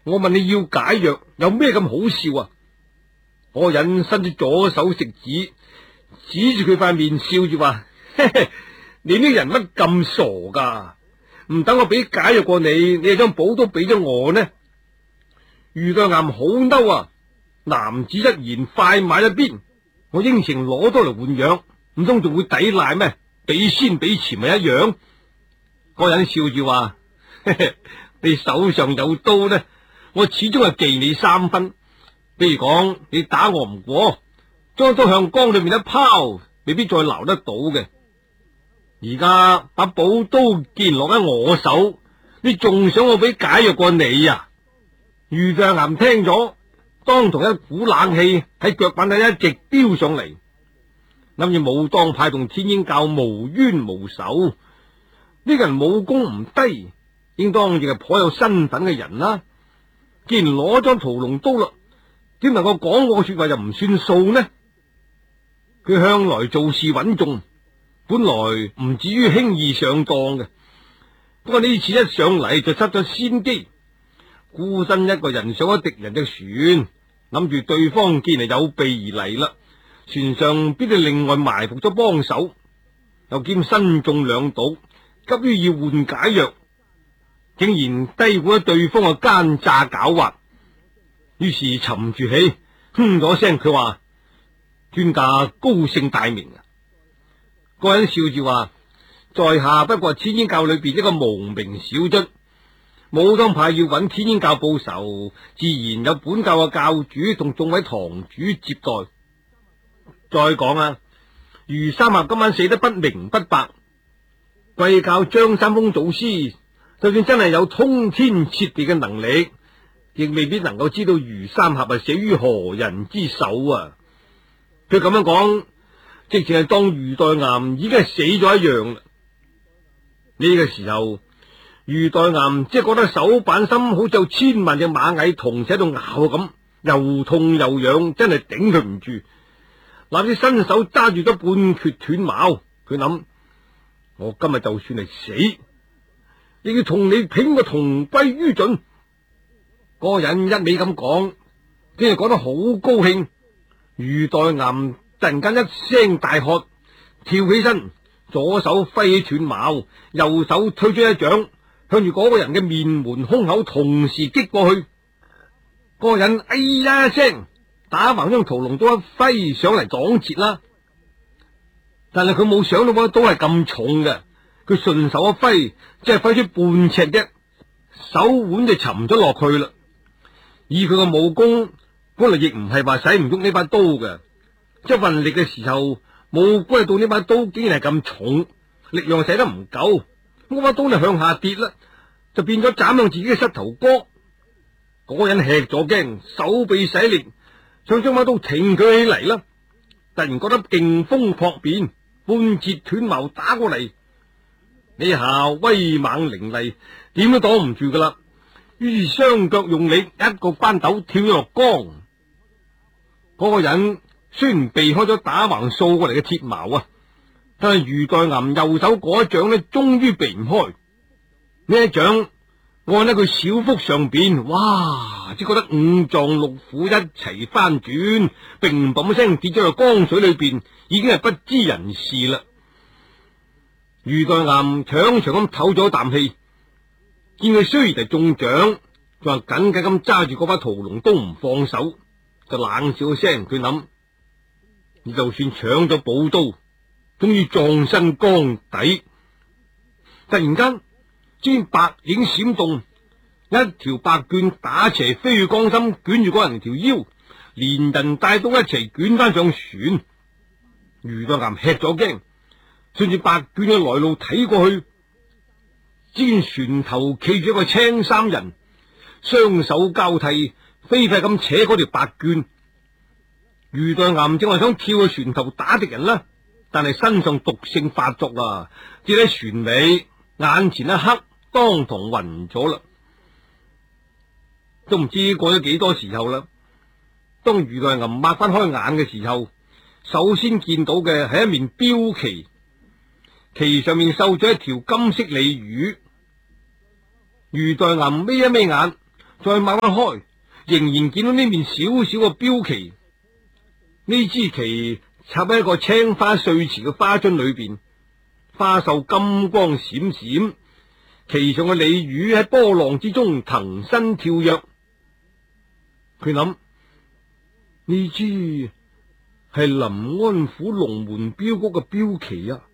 我問你要解藥，有咩咁好笑啊？嗰個人伸出左手食指，指住佢塊面笑住話：嘿嘿，你呢人乜咁傻噶？唔等我俾解藥過你，你就將寶刀俾咗我呢？余代岩好嬲啊！男子一言，快馬一鞭，我應承攞刀嚟換藥，唔通仲會抵賴咩？俾先俾錢咪一樣。嗰人笑住話：嘿嘿，你手上有刀呢，我始終係忌你3分。比如講，你打我唔過，將刀向江裏面一拋，未必再撈得到嘅。而家把寶刀既然落喺我手，你仲想我俾解藥過你啊？余代岩聽咗，當堂一股冷氣喺腳板底一直飆上嚟，諗住武當派同天鷹教無冤無仇，呢個人武功唔低，應當亦係頗有身份嘅人啦。既然攞咗屠龍刀啦，點能夠講我嘅說話就唔算數呢？佢向來做事穩重，本來唔至於輕易上當嘅，不過呢次一上嚟就失咗先機，孤身一個人上咗敵人嘅船，諗住對方既然係有備而嚟啦，船上必定另外埋伏咗幫手，又兼身中2毒，急於要換解藥，竟然低估咗對方嘅奸詐狡猾。於是沉住氣，哼咗聲，佢話：尊駕高姓大名啊？個人笑住話：在下不過天鷹教裏邊一個無名小卒，武當派要揾天鷹教報仇，自然有本教嘅教主同眾位堂主接待。再講啊，余三俠今晚死得不明不白，貴教張三豐祖師就算真係有通天徹地嘅能力，亦未必能夠知道余三俠係死於何人之手啊！佢咁樣講，直情係當余代岩已經係死咗一樣啦。呢個時候，余代岩即係覺得手板心好似有千萬隻螞蟻同時喺度咬咁，又痛又癢，真係頂佢唔住。立即伸手揸住咗半缺斷矛，佢諗：我今日就算係死，亦要同你拼個同歸於盡。嗰個人一味咁講，竟然講得好高興。余代岩突然間一聲大喝，跳起身，左手揮起斷矛，右手推出一掌，向住嗰個人嘅面門胸口同時擊過去。嗰個人哎呀一聲，打橫將屠龍刀一揮上嚟擋截啦。但係佢冇想到嗰刀係咁重嘅，佢順手一揮，即係揮出半尺啫，手腕就沉咗落去啦。以佢嘅武功，本來亦唔係話使唔喐呢把刀嘅，即係運力嘅時候，冇估到呢把刀竟然係咁重，力量使得唔夠，咁把刀就向下跌啦，就變咗斬向自己嘅膝頭哥。嗰個人吃咗驚，手臂使力，想將把刀挺佢起嚟啦，突然覺得勁風撲面，半截斷矛打過嚟，呢下威猛凌厲，點都擋唔住噶啦。於是雙腳用力，一個關斗跳咗落江。嗰個人雖然避開咗打橫掃過嚟嘅鐵矛啊，但係余代岩右手嗰一掌呢，終於避唔開。呢一掌按喺佢小腹上邊，哇！只覺得五臟六腑一齊翻轉，乒乓一聲跌咗落江水裏邊，已經係不知人事啦。余代岩長長咁唞咗一啖氣。見佢雖然係中獎，仲係緊緊咁揸住嗰把屠龍刀唔放手，就冷笑一聲。佢諗：你就算搶咗寶刀，終於葬身江底。突然間，只見白影閃動，一條白絹打斜飛去江心，捲住嗰人條腰，連人帶刀一齊捲翻上船。余代岩吃咗驚，順住白絹嘅來路睇過去。只見船頭企住一個青衫人，雙手交替，飛快咁扯嗰條白絹。余代岩正話想跳去船頭打敵人啦，但係身上毒性發作啦，跌喺船尾，眼前一黑，當堂暈咗啦。都唔知過咗幾多時候啦。當余代岩擘翻開眼嘅時候，首先見到嘅係一面標旗，旗上面繡咗一條金色鯉魚。余代岩眯一眯眼， 再擘翻開，仍然見到呢面小小嘅標旗。呢支旗插喺一個青花碎瓷嘅花樽裏邊，花繡金光閃閃，旗上嘅鯉魚喺波浪之中騰身跳躍。佢諗，呢支係臨安府龍門鏢局嘅標旗啊！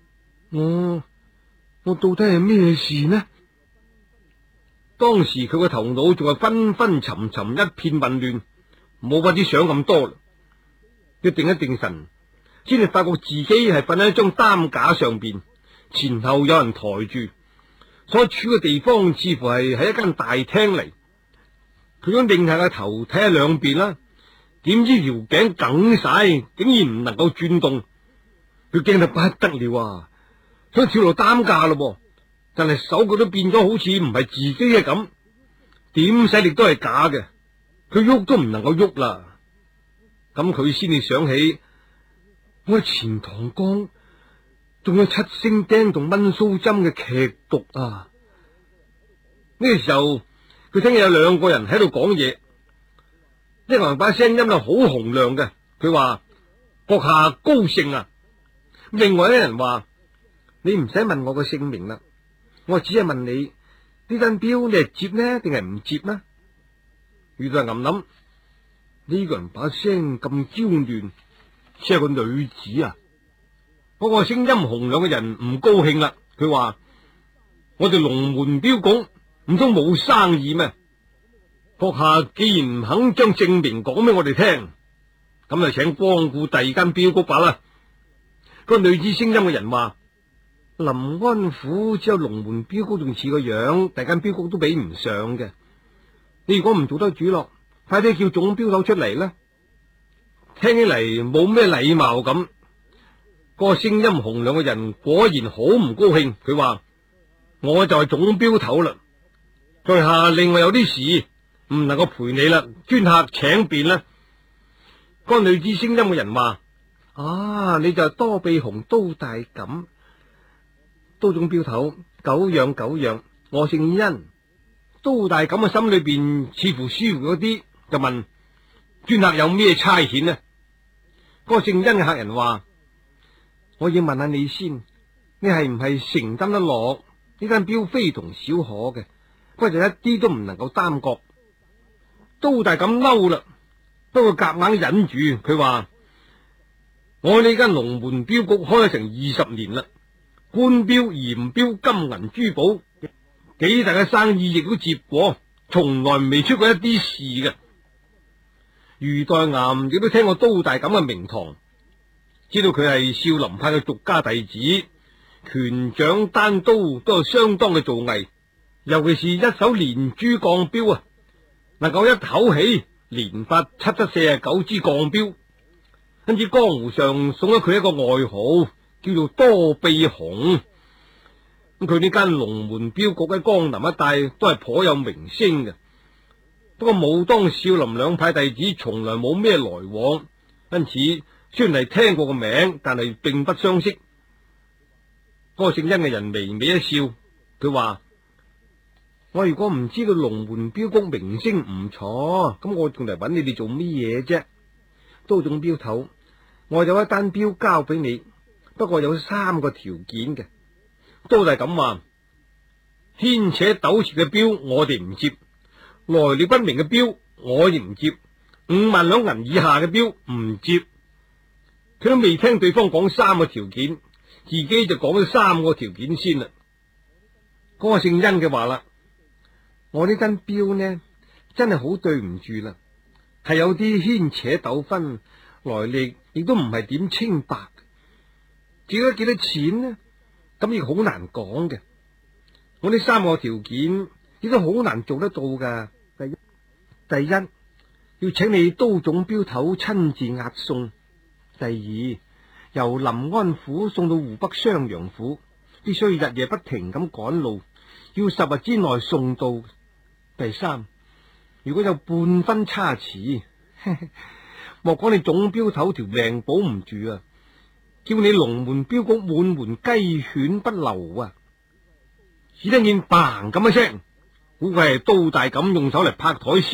我到底係咩事呢？當時佢個頭腦仲係昏昏沉沉，一片混亂，冇法子想咁多啦。佢定一定神，先至發覺自己係瞓喺一張擔架上邊，前後有人抬住，所處嘅地方似乎係喺一間大廳嚟。佢想擰下個頭睇下兩邊啦，點知條頸梗晒，竟然唔能夠轉動。佢驚到不得了啊！想跳落擔架咯，但係手腳都變咗好似唔係自己嘅咁，點使力都係假嘅。佢喐都唔能夠喐啦。咁佢先至想起，我喺錢塘江仲有七星釘同蚊鬚針嘅劇毒啊！呢個時候，佢聽見有兩個人喺度講嘢，一個人把聲音係好洪亮嘅，佢話：閣下高盛啊！另外一人話：你唔使問我個姓名啦，我只係問你呢單鏢你係接呢定係唔接呢？余大岩諗，呢個人把聲咁嬌嫩，似係個女子啊！嗰個聲音洪亮嘅人唔高興啦，佢話：我哋龍門鏢局唔通冇生意咩？閣下既然唔肯將證明講俾我哋聽，咁就請光顧第二間鏢局吧啦。個女子聲音嘅人話：臨安府只有龍門鏢局仲似個樣，第二間鏢局都比唔上嘅。你如果唔做得主咯，快啲叫總鏢頭出嚟啦！聽起嚟冇咩禮貌咁。個聲音洪亮嘅人果然好唔高興，佢話：我就係總鏢頭啦，在下另外有啲事唔能夠陪你啦，專客請便啦。個女子聲音嘅人話：啊，你就係多臂熊都大錦，都總鏢頭，久仰久仰。我姓殷。都大錦嘅心裏邊似乎舒服咗啲，就問：專客有咩差遣呢？個姓殷嘅客人話：我要問下你先，你係唔係承擔得落呢間鏢非同小可嘅，不過就一啲都唔能夠擔覺。都大錦嬲啦，不過夾硬忍住，佢話：我呢間龍門鏢局開咗成20年啦，官鏢、鹽鏢、金銀珠寶，幾大嘅生意亦都接過，從來未出過一啲事嘅。余代岩亦都聽過都大錦嘅名堂，知道佢係少林派嘅俗家弟子，拳掌單刀都有相當嘅造詣，尤其是一手連珠鋼鏢啊，能夠一口氣連發749支鋼鏢，因此江湖上送咗佢一個外號，叫做多臂熊。咁佢呢間龍門鏢局喺江南一帶都係頗有名聲嘅，不過武當少林兩派弟子從來冇咩來往，因此雖然係聽過個名，但係並不相識。嗰個姓殷嘅人微微一笑，佢話：我如果唔知道龍門鏢局名聲唔錯，咁我仲嚟揾你哋做乜嘢啫？都總鏢頭，我有一單鏢交俾你，不過有3個條件嘅。都係咁話，牽扯糾纏嘅鏢我哋唔接，來歷不明嘅鏢我亦唔接，5萬兩銀以下嘅鏢唔接。佢都未聽對方講3個條件，自己就講咗3個條件先啦。嗰個姓殷嘅話啦：我呢間鏢呢，真係好對唔住啦，係有啲牽扯糾紛，來歷亦都唔係點清白，至於幾多錢呢？咁亦好難講嘅。我呢3個條件亦都好難做得到噶。第一，要請你都總鏢頭親自押送；第二，由臨安府送到湖北襄陽府，必須日夜不停咁趕路，要10日之內送到；第三，如果有半分差池，莫講你總鏢頭條命保唔住啊，叫你龍門鏢局滿門雞犬不留啊！只聽見嘭咁一聲， 估計係刀大咁用手嚟拍台消